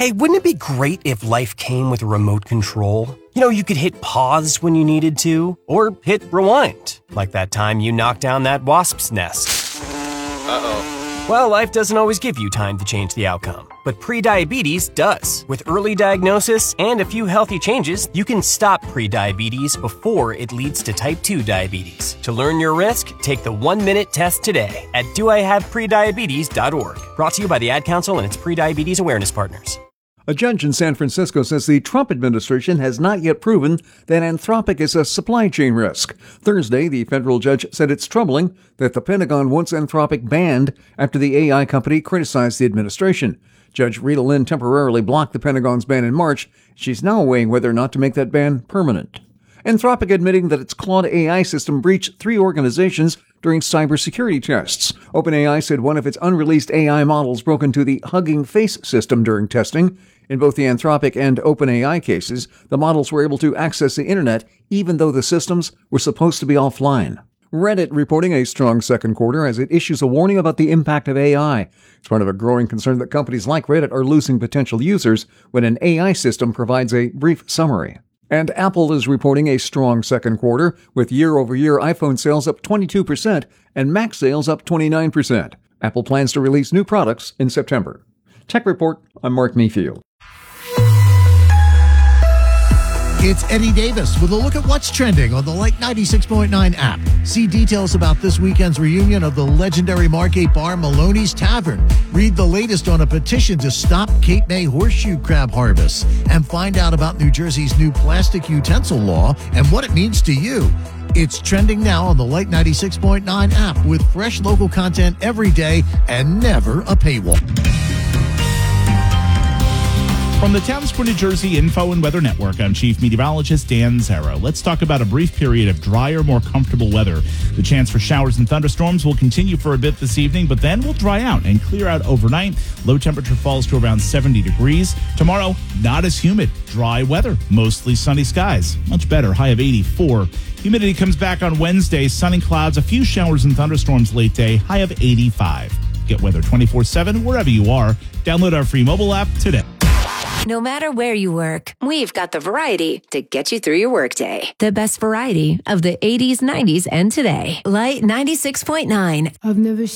Hey, wouldn't it be great if life came with a remote control? You know, you could hit pause when you needed to, or hit rewind, like that time you knocked down that wasp's nest. Uh-oh. Well, life doesn't always give you time to change the outcome, but prediabetes does. With early diagnosis and a few healthy changes, you can stop prediabetes before it leads to type 2 diabetes. To learn your risk, take the 1-minute test today at doihaveprediabetes.org. Brought to you by the Ad Council and its prediabetes awareness partners. A judge in San Francisco says the Trump administration has not yet proven that Anthropic is a supply chain risk. Thursday, the federal judge said it's troubling that the Pentagon wants Anthropic banned after the AI company criticized the administration. Judge Rita Lynn temporarily blocked the Pentagon's ban in March. She's now weighing whether or not to make that ban permanent. Anthropic admitting that its Claude AI system breached 3 organizations during cybersecurity tests. OpenAI said one of its unreleased AI models broke into the Hugging Face system during testing. In both the Anthropic and OpenAI cases, the models were able to access the internet even though the systems were supposed to be offline. Reddit reporting a strong second quarter as it issues a warning about the impact of AI. It's part of a growing concern that companies like Reddit are losing potential users when an AI system provides a brief summary. And Apple is reporting a strong second quarter, with year-over-year iPhone sales up 22% and Mac sales up 29%. Apple plans to release new products in September. Tech Report, I'm Mark Mayfield. It's Eddie Davis with a look at what's trending on the Light 96.9 app. See details about this weekend's reunion of the legendary Margate bar Maloney's Tavern. Read the latest on a petition to stop Cape May horseshoe crab harvest. And find out about New Jersey's new plastic utensil law and what it means to you. It's trending now on the Light 96.9 app with fresh local content every day and never a paywall. From the Towns for New Jersey Info and Weather Network, I'm Chief Meteorologist Dan Zarrow. Let's talk about a brief period of drier, more comfortable weather. The chance for showers and thunderstorms will continue for a bit this evening, but then will dry out and clear out overnight. Low temperature falls to around 70 degrees. Tomorrow, not as humid. Dry weather, mostly sunny skies. Much better, high of 84. Humidity comes back on Wednesday. Sunny clouds, a few showers and thunderstorms late day, high of 85. Get weather 24/7 wherever you are. Download our free mobile app today. No matter where you work, we've got the variety to get you through your workday. The best variety of the 80s, 90s, and today. Light 96.9. I've never